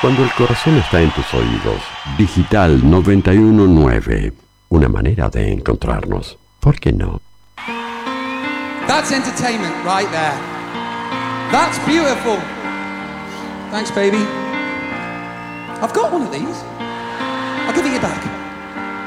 Cuando el corazón está en tus oídos, Digital 919. Una manera de encontrarnos. ¿Por qué no? That's entertainment right there. That's beautiful. Thanks, baby. I've got one of these. I'll give it you back.